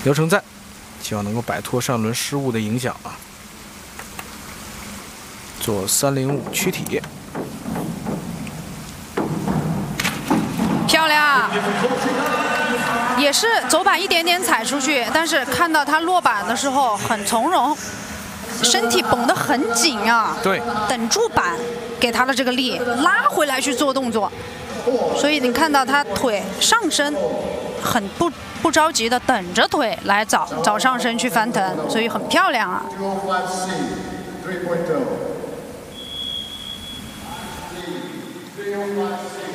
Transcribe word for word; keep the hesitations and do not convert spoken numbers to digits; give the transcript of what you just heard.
刘成赞，希望能够摆脱上轮失误的影响啊。做三零五躯体， 漂亮，也是走板一点点踩出去，但是看到他落板的时候很从容，身体绷得很紧啊， 对， 等住板给他的这个力，拉回来去做动作，所以你看到他腿上身很不不着急的等着腿来找找上身去翻腾，所以很漂亮啊。 three point oh.